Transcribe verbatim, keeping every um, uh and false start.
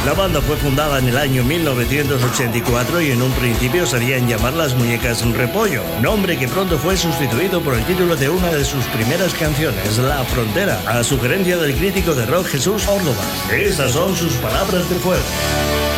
La banda fue fundada en el año mil novecientos ochenta y cuatro y en un principio sabían llamar Las Muñecas Repollo, nombre que pronto fue sustituido por el título de una de sus primeras canciones, La Frontera, a sugerencia del crítico de rock Jesús Córdoba. Estas son sus palabras de fuego.